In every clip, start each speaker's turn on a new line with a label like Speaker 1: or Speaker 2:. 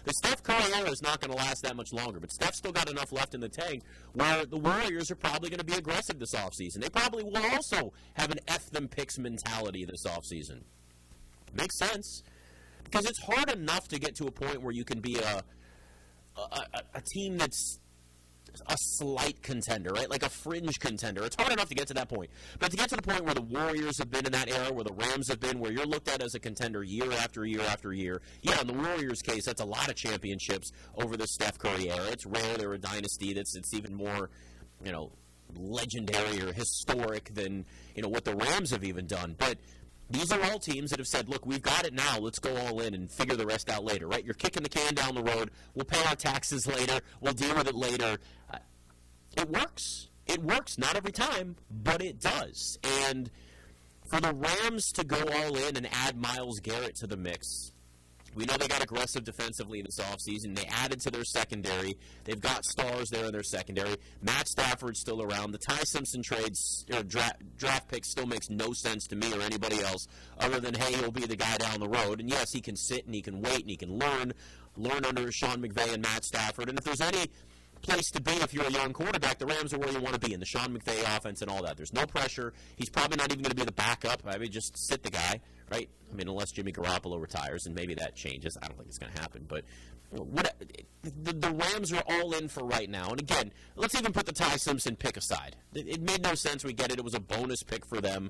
Speaker 1: The Steph Curry era is not going to last that much longer, but Steph's still got enough left in the tank where the Warriors are probably going to be aggressive this offseason. They probably will also have an F them picks mentality this offseason. Makes sense. Because it's hard enough to get to a point where you can be a team that's a slight contender, right? Like a fringe contender. It's hard enough to get to that point. But to get to the point where the Warriors have been in that era, where the Rams have been, where you're looked at as a contender year after year after year, yeah, in the Warriors' case, that's a lot of championships over the Steph Curry era. It's rare they're a dynasty it's even more, legendary or historic than, what the Rams have even done. But these are all teams that have said, look, we've got it now. Let's go all in and figure the rest out later, right? You're kicking the can down the road. We'll pay our taxes later. We'll deal with it later. It works. It works. Not every time, but it does. And for the Rams to go all in and add Myles Garrett to the mix, we know they got aggressive defensively this offseason. They added to their secondary. They've got stars there in their secondary. Matt Stafford's still around. The Ty Simpson draft pick still makes no sense to me or anybody else other than, hey, he'll be the guy down the road. And, yes, he can sit and he can wait and he can learn under Sean McVay and Matt Stafford. And if there's any place to be if you're a young quarterback, the Rams are where you want to be in the Sean McVay offense and all that. There's no pressure. He's probably not even going to be the backup. I mean, just sit the guy, right? I mean, unless Jimmy Garoppolo retires, and maybe that changes. I don't think it's going to happen. But the Rams are all in for right now. And again, let's even put the Ty Simpson pick aside. It made no sense. We get it. It was a bonus pick for them.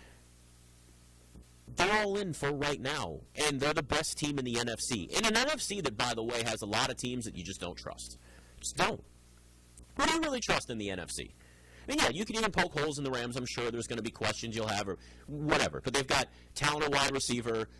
Speaker 1: They're all in for right now, and they're the best team in the NFC. In an NFC that, by the way, has a lot of teams that you just don't trust. Just don't. Who do you really trust in the NFC? I mean, yeah, you can even poke holes in the Rams. I'm sure there's going to be questions you'll have or whatever. But they've got talent at wide receiver.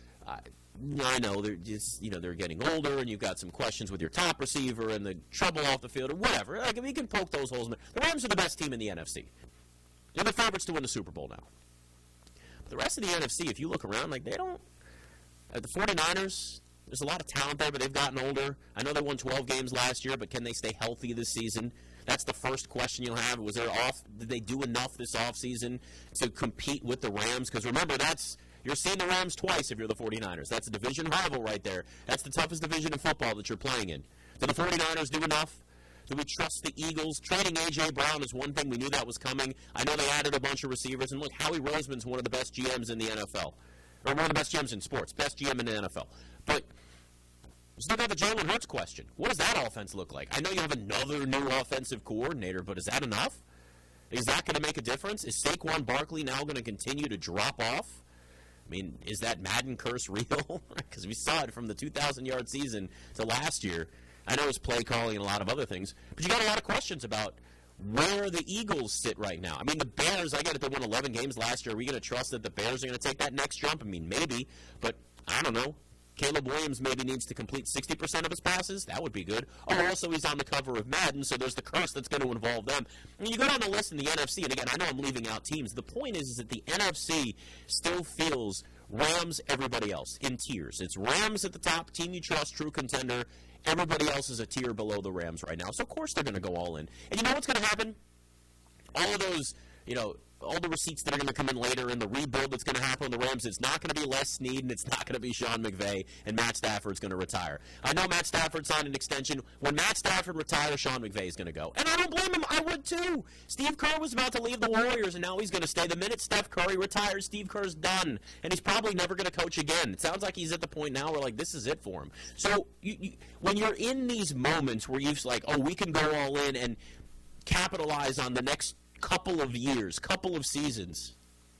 Speaker 1: I know they're just, they're getting older, and you've got some questions with your top receiver and the trouble off the field or whatever. Like, I mean, you can poke those holes in there. The Rams are the best team in the NFC. They're the favorites to win the Super Bowl now. But the rest of the NFC, if you look around, like, they don't. The 49ers. There's a lot of talent there, but they've gotten older. I know they won 12 games last year, but can they stay healthy this season? That's the first question you'll have. Did they do enough this offseason to compete with the Rams? Because remember, you're seeing the Rams twice if you're the 49ers. That's a division rival right there. That's the toughest division in football that you're playing in. Did the 49ers do enough? Do we trust the Eagles? Trading A.J. Brown is one thing. We knew that was coming. I know they added a bunch of receivers. And look, Howie Roseman's one of the best GMs in the NFL. Or one of the best GMs in sports. Best GM in the NFL. But still got the Jalen Hurts question. What does that offense look like? I know you have another new offensive coordinator, but is that enough? Is that going to make a difference? Is Saquon Barkley now going to continue to drop off? I mean, is that Madden curse real? Because we saw it from the 2,000-yard season to last year. I know it's play calling and a lot of other things, but you got a lot of questions about where the Eagles sit right now. I mean, the Bears, I get it, they won 11 games last year. Are we going to trust that the Bears are going to take that next jump? I mean, maybe, but I don't know. Caleb Williams maybe needs to complete 60% of his passes. That would be good. Oh, also he's on the cover of Madden, so there's the curse that's going to involve them. And you go down the list in the NFC, and again, I know I'm leaving out teams. The point is that the NFC still feels Rams, everybody else, in tiers. It's Rams at the top, team you trust, true contender. Everybody else is a tier below the Rams right now. So, of course, they're going to go all in. And you know what's going to happen? All of those, all the receipts that are going to come in later and the rebuild that's going to happen on the Rams, it's not going to be Les Snead and it's not going to be Sean McVay, and Matt Stafford's going to retire. I know Matt Stafford signed an extension. When Matt Stafford retires, Sean McVay's going to go. And I don't blame him. I would too. Steve Kerr was about to leave the Warriors, and now he's going to stay. The minute Steph Curry retires, Steve Kerr's done, and he's probably never going to coach again. It sounds like he's at the point now where, like, this is it for him. So when you're in these moments where you're like, oh, we can go all in and capitalize on the next couple of years, couple of seasons,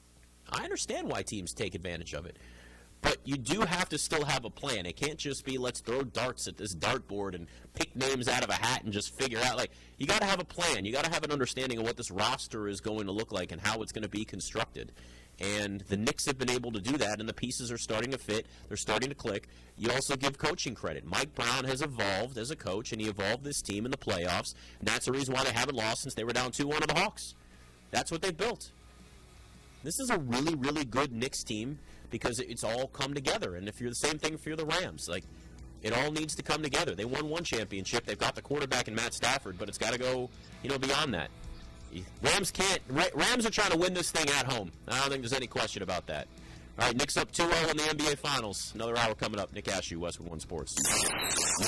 Speaker 1: I understand why teams take advantage of it. But you do have to still have a plan. It can't just be let's throw darts at this dartboard and pick names out of a hat and just figure out. Like, you got to have a plan. You got to have an understanding of what this roster is going to look like and how it's going to be constructed. And the Knicks have been able to do that, and the pieces are starting to fit. They're starting to click. You also give coaching credit. Mike Brown has evolved as a coach, and he evolved this team in the playoffs. And that's the reason why they haven't lost since they were down 2-1 to the Hawks. That's what they built. This is a really, really good Knicks team because it's all come together. And if you're the same thing for the Rams, like, it all needs to come together. They won one championship. They've got the quarterback in Matt Stafford, but it's got to go, beyond that. Rams are trying to win this thing at home. I don't think there's any question about that. All right, Knicks up 2-0 in the NBA Finals. Another hour coming up. Nick Ashew, Westwood One Sports.